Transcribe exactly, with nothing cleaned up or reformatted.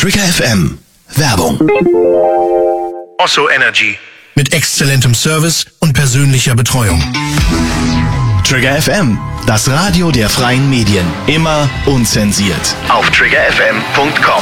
Trigger F M. Werbung. Osso Energy. Mit exzellentem Service und persönlicher Betreuung. Trigger F M, das Radio der freien Medien. Immer unzensiert. Auf trigger f m punkt com.